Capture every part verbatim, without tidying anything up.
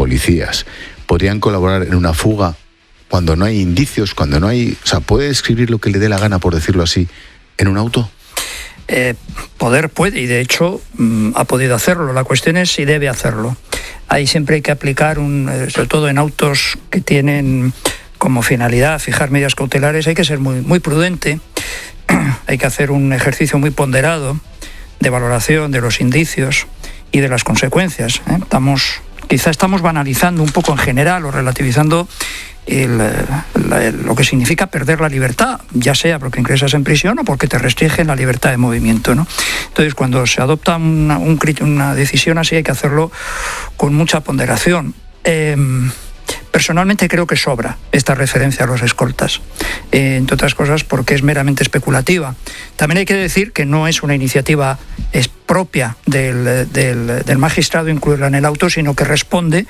policías podrían colaborar en una fuga cuando no hay indicios, cuando no hay... O sea, ¿puede escribir lo que le dé la gana, por decirlo así, en un auto? Eh, poder puede, y de hecho mmm, ha podido hacerlo. La cuestión es si debe hacerlo. Ahí siempre hay que aplicar, un, eh, sobre todo en autos que tienen como finalidad fijar medidas cautelares, hay que ser muy, muy prudente, hay que hacer un ejercicio muy ponderado de valoración de los indicios y de las consecuencias. ¿eh? Estamos, quizá estamos banalizando un poco en general o relativizando el, la, lo que significa perder la libertad, ya sea porque ingresas en prisión o porque te restringen la libertad de movimiento, ¿no? Entonces, cuando se adopta una, un, una decisión así, hay que hacerlo con mucha ponderación. Eh, Personalmente creo que sobra esta referencia a los escoltas, eh, entre otras cosas porque es meramente especulativa. También hay que decir que no es una iniciativa es propia del, del, del magistrado incluirla en el auto, sino que responde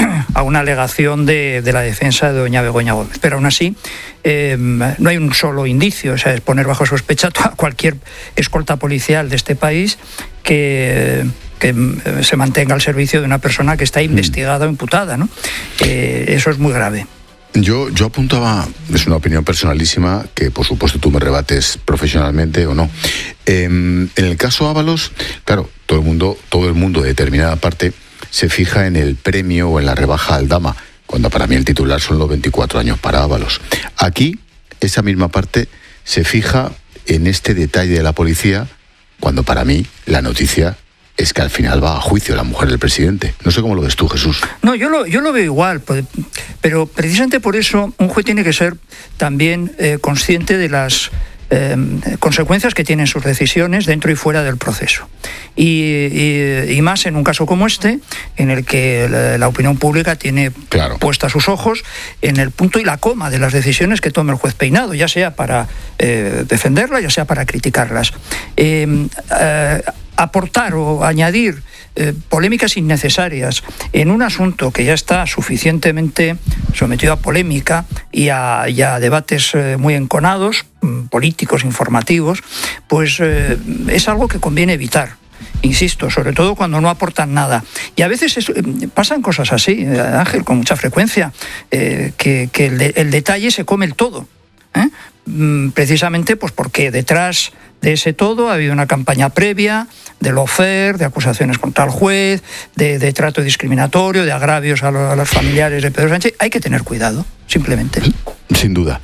a una alegación de, de la defensa de doña Begoña Gómez. Pero aún así, eh, no hay un solo indicio, o sea, es poner bajo sospecha a cualquier escolta policial de este país que... que se mantenga al servicio de una persona que está investigada o imputada, ¿no? Eh, eso es muy grave. Yo, yo apuntaba, es una opinión personalísima, que por supuesto tú me rebates profesionalmente o no. Eh, en el caso Ábalos, claro, todo el mundo, todo el mundo de determinada parte se fija en el premio o en la rebaja al Aldama, cuando para mí el titular son los veinticuatro años para Ábalos. Aquí, esa misma parte se fija en este detalle de la policía, cuando para mí la noticia es que al final va a juicio la mujer del presidente. No sé cómo lo ves tú, Jesús. No, yo lo, yo lo veo igual, pero precisamente por eso un juez tiene que ser también eh, consciente de las eh, consecuencias que tienen sus decisiones dentro y fuera del proceso. Y, y, y más en un caso como este, en el que la, la opinión pública tiene claro. puesta sus ojos en el punto y la coma de las decisiones que tome el juez Peinado, ya sea para eh, defenderlas, ya sea para criticarlas. Eh, eh, aportar o añadir eh, polémicas innecesarias en un asunto que ya está suficientemente sometido a polémica y a, y a debates eh, muy enconados, políticos, informativos, pues eh, es algo que conviene evitar. Insisto, sobre todo cuando no aportan nada. Y a veces es, pasan cosas así, Ángel, con mucha frecuencia, eh, que, que el, de, el detalle se come el todo. ¿eh? Precisamente pues porque detrás de ese todo ha habido una campaña previa de lawfare, de acusaciones contra el juez, de, de trato discriminatorio, de agravios a, lo, a los familiares de Pedro Sánchez. Hay que tener cuidado, simplemente. Sin duda.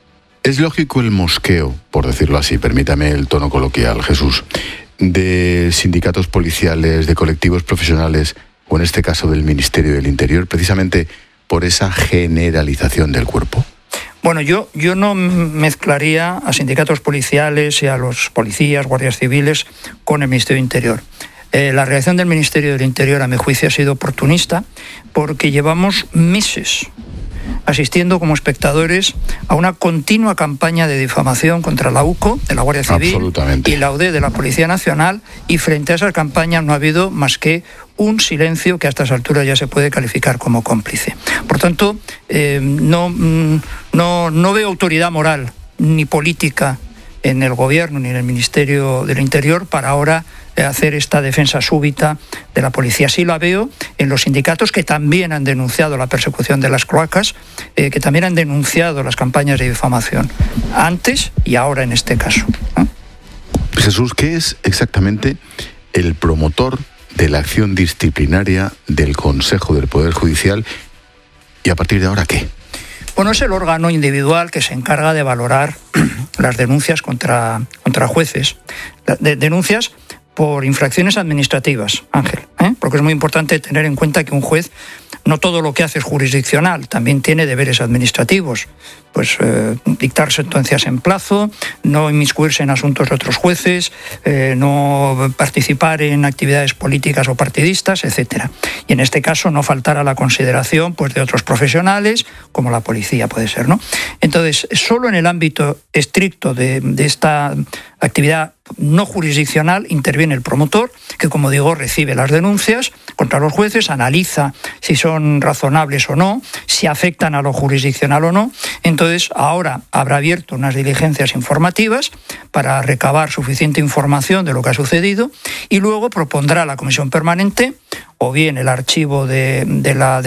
Es lógico el mosqueo, por decirlo así, permítame el tono coloquial, Jesús, de sindicatos policiales, de colectivos profesionales, o en este caso del Ministerio del Interior, precisamente por esa generalización del cuerpo. Bueno, yo, yo no mezclaría a sindicatos policiales y a los policías, guardias civiles con el Ministerio del Interior. Eh, la reacción del Ministerio del Interior, a mi juicio, ha sido oportunista porque llevamos meses asistiendo como espectadores a una continua campaña de difamación contra la U C O, de la Guardia Civil, y la U D E, de la Policía Nacional, y frente a esa campaña no ha habido más que un silencio que a estas alturas ya se puede calificar como cómplice. Por tanto, eh, no, no, no veo autoridad moral ni política en el Gobierno ni en el Ministerio del Interior para ahora hacer esta defensa súbita de la policía. Sí la veo en los sindicatos, que también han denunciado la persecución de las cloacas, eh, que también han denunciado las campañas de difamación, antes y ahora en este caso. ¿eh? Jesús, ¿qué es exactamente el promotor de la acción disciplinaria del Consejo del Poder Judicial y a partir de ahora qué? Bueno, es el órgano individual que se encarga de valorar las denuncias contra, contra jueces, de, denuncias por infracciones administrativas, Ángel, ¿eh? porque es muy importante tener en cuenta que un juez no todo lo que hace es jurisdiccional, también tiene deberes administrativos, pues eh, dictar sentencias en plazo, no inmiscuirse en asuntos de otros jueces, eh, no participar en actividades políticas o partidistas, etcétera. Y en este caso no faltar a la consideración pues, de otros profesionales, como la policía puede ser, ¿no? Entonces, solo en el ámbito estricto de, de esta actividad no jurisdiccional interviene el promotor, que como digo recibe las denuncias contra los jueces, analiza si son razonables o no, si afectan a lo jurisdiccional o no. Entonces ahora habrá abierto unas diligencias informativas para recabar suficiente información de lo que ha sucedido y luego propondrá a la comisión permanente o bien el archivo de, de la